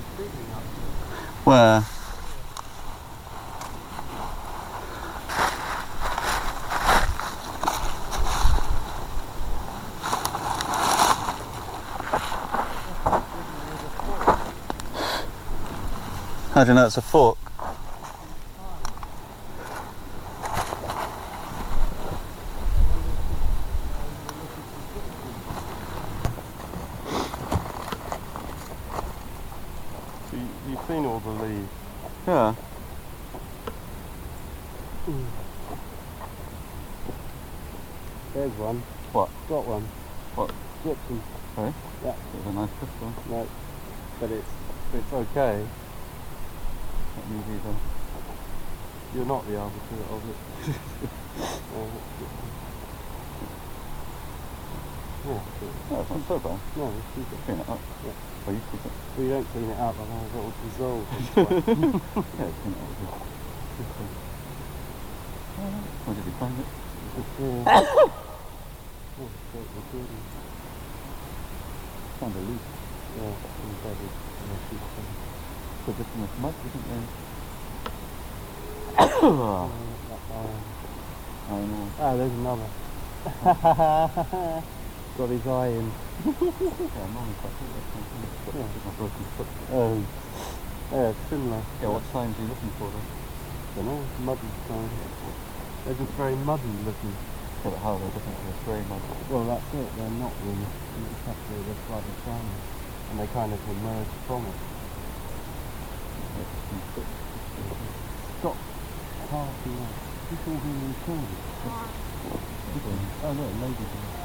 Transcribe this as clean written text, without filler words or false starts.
Where? How do you know it's a fork? So you've seen all the leaves. Yeah. There's one. What? Got one. What? Gypsum. Sorry? Yeah. It's a nice crystal. No. But it's okay. Not me either. You're not the arbiter of it. Yeah, No, it's not so bad. no, it's super. Clean it up. Yeah. Well, you keep it. Well, you don't clean it up, otherwise it will dissolve. Yeah, clean it up. Where did you find it? Oh, great recording. Found a leaf. Yeah, embedded in a sheet of paper. So this one was mud, isn't there? I know. Ah, there's another. Got his eye in. Yeah, mine was quite good. Yeah. My broken foot. Yeah, similar. Yeah, what signs are you looking for then? Don't know, muddy sign. They're just very muddy looking. Yeah, but how are they different to a grey mud? Well, that's it. They're not really. You just have to look slightly shiny, and they kind of emerge from it. Stop parking up. This all being recorded. Oh no, lady.